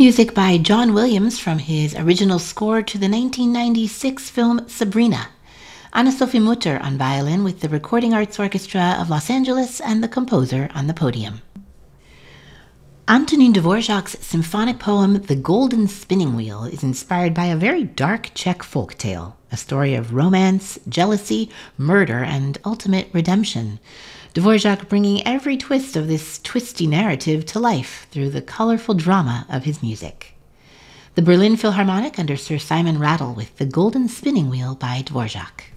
Music by John Williams from his original score to the 1996 film Sabrina. Anna-Sophie Mutter on violin with the Recording Arts Orchestra of Los Angeles and the composer on the podium. Antonin Dvorak's symphonic poem The Golden Spinning Wheel is inspired by a very dark Czech folk tale, a story of romance, jealousy, murder, and ultimate redemption. Dvorak bringing every twist of this twisty narrative to life through the colorful drama of his music. The Berlin Philharmonic under Sir Simon Rattle with The Golden Spinning Wheel by Dvorak.